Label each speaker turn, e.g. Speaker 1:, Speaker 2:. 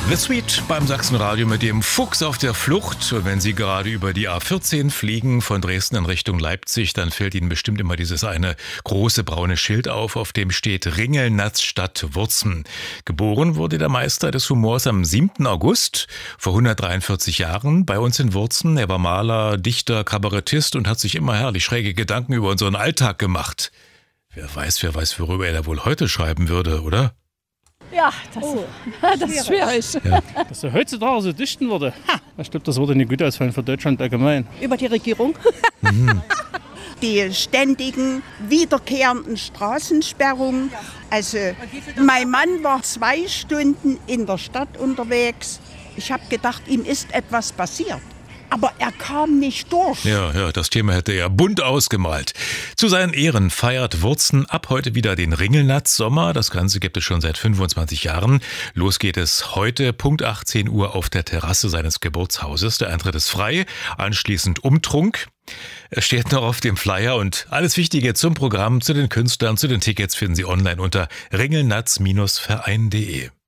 Speaker 1: The Sweet beim Sachsenradio mit dem Fuchs auf der Flucht. Und wenn Sie gerade über die A14 fliegen von Dresden in Richtung Leipzig, dann fällt Ihnen bestimmt immer dieses eine große braune Schild auf dem steht Ringelnatz Stadt Wurzen. Geboren wurde der Meister des Humors am 7. August vor 143 Jahren bei uns in Wurzen. Er war Maler, Dichter, Kabarettist und hat sich immer herrlich schräge Gedanken über unseren Alltag gemacht. Wer weiß, worüber er da wohl heute schreiben würde, oder?
Speaker 2: Ja, das ist schwierig.
Speaker 1: Ja.
Speaker 3: Dass er heutzutage so dichten würde, ich glaube, das würde nicht gut ausfallen für Deutschland allgemein.
Speaker 2: Über die Regierung.
Speaker 4: Die ständigen, wiederkehrenden Straßensperrungen. Also, mein Mann war 2 Stunden in der Stadt unterwegs. Ich habe gedacht, ihm ist etwas passiert. Aber er kam nicht durch.
Speaker 1: Ja, das Thema hätte er bunt ausgemalt. Zu seinen Ehren feiert Wurzen ab heute wieder den Ringelnatz-Sommer. Das Ganze gibt es schon seit 25 Jahren. Los geht es heute Punkt 18 Uhr auf der Terrasse seines Geburtshauses. Der Eintritt ist frei, anschließend Umtrunk. Es steht noch auf dem Flyer und alles Wichtige zum Programm, zu den Künstlern, zu den Tickets finden Sie online unter ringelnatz-verein.de.